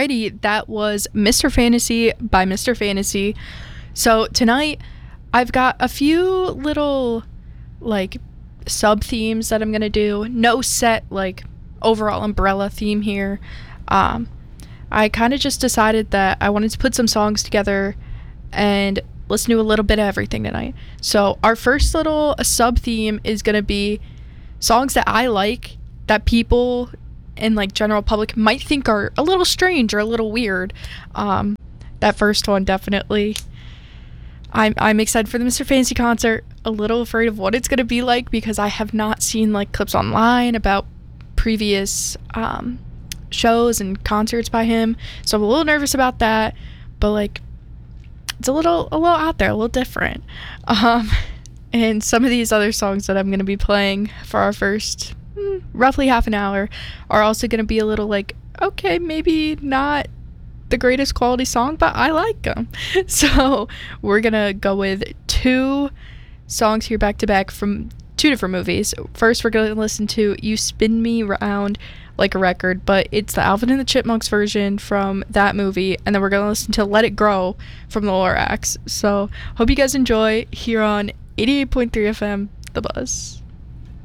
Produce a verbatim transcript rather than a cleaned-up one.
Alrighty, that was Mister Fantasy by Mister Fantasy. So tonight, I've got a few little, like, sub-themes that I'm gonna do. No set, like, overall umbrella theme here. Um, I kind of just decided that I wanted to put some songs together and listen to a little bit of everything tonight. So our first little sub-theme is gonna be songs that I like that people in like general public might think are a little strange or a little weird. Um, that first one definitely. I'm I'm excited for the Mister Fantasy concert. A little afraid of what it's gonna be like because I have not seen like clips online about previous um, shows and concerts by him. So I'm a little nervous about that. But like, it's a little a little out there, a little different. Um, and some of these other songs that I'm gonna be playing for our first mm, roughly half an hour are also gonna be a little like, okay, maybe not the greatest quality song, but I like them. So we're gonna go with two songs here back to back from two different movies. First, we're gonna listen to You Spin Me Round Like a Record, but it's the Alvin and the Chipmunks version from that movie, and then we're gonna listen to Let It Grow from the Lorax. So hope you guys enjoy here on eighty-eight point three F M The Buzz.